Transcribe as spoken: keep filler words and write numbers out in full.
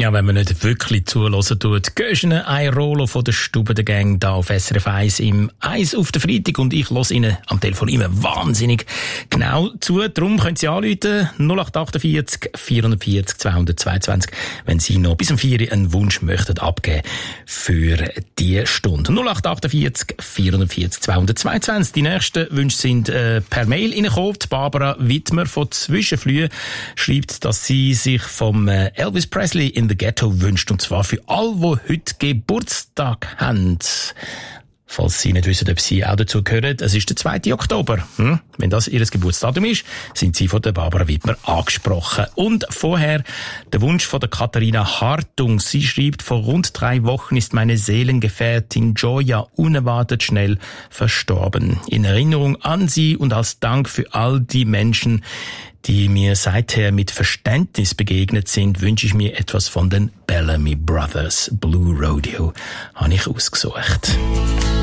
Ja, wenn man nicht wirklich zuhören tut, Göschene ein Rollo von der Stube der Gang da auf S R F eins im Eis auf der Freitag und ich höre Ihnen am Telefon immer wahnsinnig genau zu. Darum können Sie anrufen null acht achtundvierzig vierundvierzig zweihundertzweiundzwanzig, wenn Sie noch bis um vier Uhr einen Wunsch möchten abgeben für die Stunde. null acht achtundvierzig vierundvierzig zweihundertzweiundzwanzig. Die nächsten Wünsche sind äh, per Mail reingekommen. Barbara Wittmer von Zwischenflühe schreibt, dass sie sich vom äh, Elvis Presley in the Ghetto wünscht, und zwar für all, die heute Geburtstag haben. Falls Sie nicht wissen, ob Sie auch dazu gehören, es ist der zweite Oktober. Hm? Wenn das Ihr Geburtsdatum ist, sind Sie von der Barbara Wittmer angesprochen. Und vorher der Wunsch von der Katharina Hartung. Sie schreibt, vor rund drei Wochen ist meine Seelengefährtin Joya unerwartet schnell verstorben. In Erinnerung an sie und als Dank für all die Menschen, die mir seither mit Verständnis begegnet sind, wünsche ich mir etwas von den Bellamy Brothers. Blue Rodeo habe ich ausgesucht.